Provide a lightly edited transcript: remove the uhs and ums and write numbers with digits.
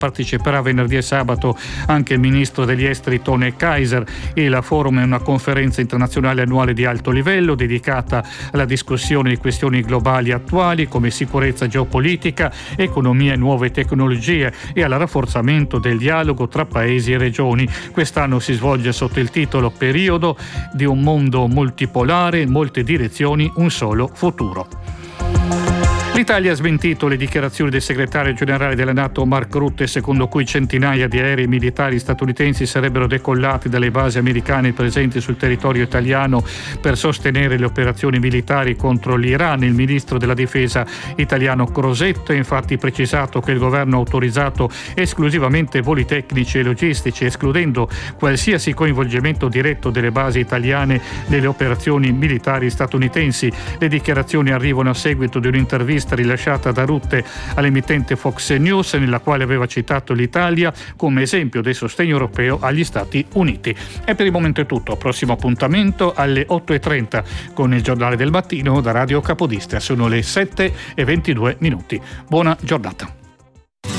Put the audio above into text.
Parteciperà venerdì e sabato anche il ministro degli esteri Tone Kaiser. Il forum è una conferenza internazionale annuale di alto livello dedicata alla discussione di questioni globali attuali come sicurezza geopolitica, economia e nuove tecnologie e al rafforzamento del dialogo tra paesi e regioni. Quest'anno si svolge sotto il titolo Periodo di un mondo multipolare, molte direzioni, un solo futuro. L'Italia ha smentito le dichiarazioni del segretario generale della NATO Mark Rutte, secondo cui centinaia di aerei militari statunitensi sarebbero decollati dalle basi americane presenti sul territorio italiano per sostenere le operazioni militari contro l'Iran. Il ministro della difesa italiano Crosetto ha infatti precisato che il governo ha autorizzato esclusivamente voli tecnici e logistici, escludendo qualsiasi coinvolgimento diretto delle basi italiane nelle operazioni militari statunitensi. Le dichiarazioni arrivano a seguito di un'intervista rilasciata da Rutte all'emittente Fox News, nella quale aveva citato l'Italia come esempio del sostegno europeo agli Stati Uniti. E per il momento è tutto. Prossimo appuntamento alle 8:30 con il giornale del mattino da Radio Capodistria. Sono le 7:22. Buona giornata.